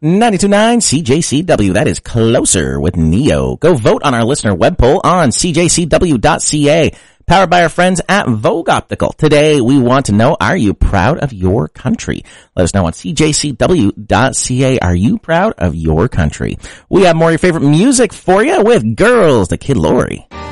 92.9 CJCW. That is Closer with Neo. Go vote on our listener web poll on cjcw.ca. Powered by our friends at Vogue Optical. Today, we want to know, are you proud of your country? Let us know on cjcw.ca. Are you proud of your country? We have more of your favorite music for you with Girls, the Kid Laroi.